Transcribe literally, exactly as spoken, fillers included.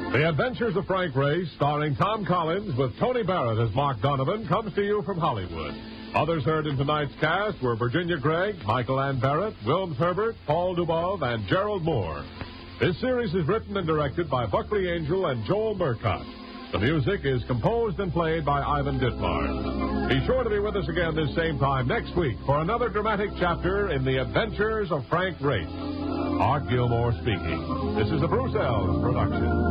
The Adventures of Frank Race, starring Tom Collins with Tony Barrett as Mark Donovan, comes to you from Hollywood. Others heard in tonight's cast were Virginia Gregg, Michael Ann Barrett, Wilms Herbert, Paul Dubov, and Gerald Moore. This series is written and directed by Buckley Angel and Joel Murcott. The music is composed and played by Ivan Ditmar. Be sure to be with us again this same time next week for another dramatic chapter in The Adventures of Frank Race. Art Gilmore speaking. This is a Bruce Ells production.